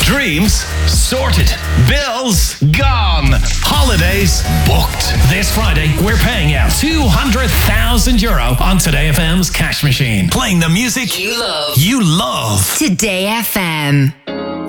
Dreams sorted. Bills gone. Holidays booked. This Friday, we're paying out €200,000 on Today FM's cash machine. Playing the music you love. You love. Today FM.